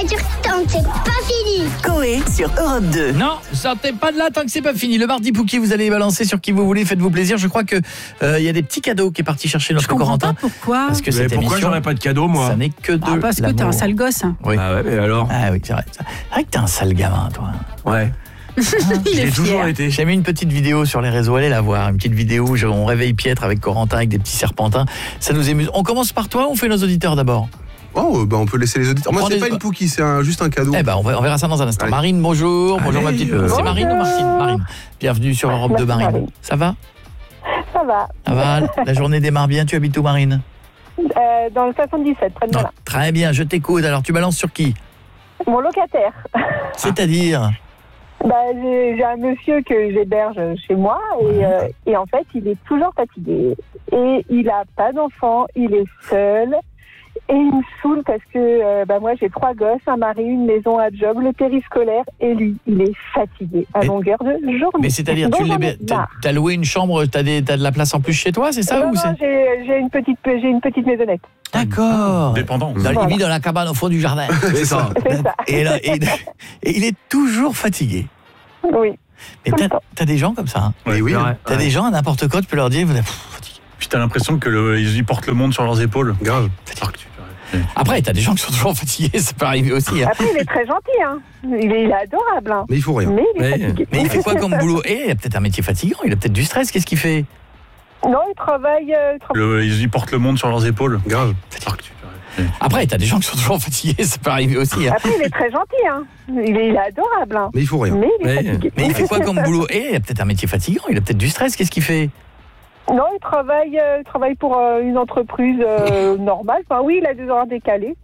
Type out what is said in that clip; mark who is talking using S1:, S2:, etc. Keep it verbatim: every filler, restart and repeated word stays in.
S1: voiture tant que c'est pas fini.
S2: Coé sur Europe deux.
S3: Non, sortez pas de là tant que c'est pas fini. Le mardi Pouki, vous allez balancer sur qui vous voulez, faites-vous plaisir. Je crois que il euh, y a des petits cadeaux qui est parti chercher notre
S4: Je comprends
S3: Corentin.
S4: pas pourquoi.
S3: Parce que
S5: Mais
S3: cette
S5: pourquoi
S3: émission,
S5: j'aurais pas de cadeau, moi?
S3: ça n'est que de
S4: Ah, parce que t'es
S3: l'amour.
S4: un sale gosse.
S3: Oui.
S5: Ah ouais, mais alors?
S3: Ah oui, c'est vrai. C'est vrai que t'es un sale gamin, toi.
S5: Ouais.
S4: Il
S5: J'ai
S4: est
S5: toujours
S4: fier.
S5: été.
S3: J'ai mis une petite vidéo sur les réseaux, allez la voir. Une petite vidéo où on réveille Pietre avec Corentin, avec des petits serpentins. Ça nous amuse. On commence par toi ou on fait nos auditeurs d'abord?
S6: Oh, bah on peut laisser les auditeurs. Moi,
S3: Prends
S6: c'est
S3: des-
S6: pas une Pouki, c'est un, juste un cadeau.
S3: Eh ben, on, va, on verra ça dans un instant.
S6: Allez.
S3: Marine, bonjour. Bonjour ma
S6: Allez,
S3: petite.
S6: bonjour.
S3: C'est Marine ou Martine? Marine. Bienvenue sur Europe deux,
S7: Merci,
S3: Marine.
S7: Marine.
S3: Ça va?
S7: Ça va.
S3: Ça va? La journée démarre bien. Tu habites où, Marine?
S7: Euh, dans le soixante-dix-sept, près de
S3: Non,
S7: là.
S3: très bien, je t'écoute. Alors, tu balances sur qui?
S7: Mon locataire.
S3: C'est-à-dire?
S7: Bah, j'ai, j'ai un monsieur que j'héberge chez moi et, euh, et en fait, il est toujours fatigué. Et il a pas d'enfant, il est seul. Et il me saoule parce que euh, bah, moi, j'ai trois gosses, un mari, une maison, un job, le périscolaire. Et lui, il est fatigué à
S3: Mais-
S7: longueur de journée.
S3: Mais c'est-à-dire,
S7: Donc,
S3: tu
S7: j'en ai
S3: l'héber- t'as,
S7: marre.
S3: t'as loué une chambre, t'as, des, t'as de la place en plus chez toi, c'est ça
S7: Non,
S3: ou
S7: non,
S3: c'est...
S7: j'ai, j'ai une petite, j'ai une petite maisonnette.
S3: D'accord.
S5: Dépendant.
S3: Dans, il vit dans la cabane au fond du jardin.
S6: C'est ça.
S7: C'est ça.
S3: Et, là, et, et il est toujours fatigué.
S7: Oui.
S3: Mais
S7: Tout le
S3: t'as,
S7: temps.
S3: t'as des gens comme ça. Hein.
S6: Mais oui.
S3: T'as des gens à n'importe quoi, tu peux leur dire, vous êtes pff, fatigué.
S5: Puis t'as l'impression que le, ils portent le monde sur leurs épaules.
S6: Grave.
S5: Alors que tu-
S3: Après, t'as des gens qui sont toujours fatigués, ça peut arriver aussi. Hein.
S7: Après, il est très gentil, hein. Il est, il est adorable, hein.
S6: Mais il faut rien.
S7: Mais il est
S3: Mais,
S7: fatigué.
S3: mais il fait quoi comme boulot? Eh, il a peut-être un métier fatigant, il a peut-être du stress, qu'est-ce qu'il fait?
S7: Non, il travaille. euh, il travaille-
S5: le, ils portent le monde sur leurs épaules.
S6: Grave.
S5: Alors que tu-
S3: Après, t'as des gens qui sont toujours fatigués, ça peut arriver aussi. Hein.
S7: Après, il est très gentil, hein. Il est, il est adorable, hein.
S6: Mais il faut rien.
S7: Mais il est
S5: Mais-
S7: fatigué.
S3: Mais il fait quoi comme boulot? Eh, il a peut-être un métier fatigant, il a peut-être du stress, qu'est-ce qu'il fait?
S7: Non, il travaille, euh, il travaille pour euh, une entreprise euh, normale. Enfin, oui, il a des horaires décalés.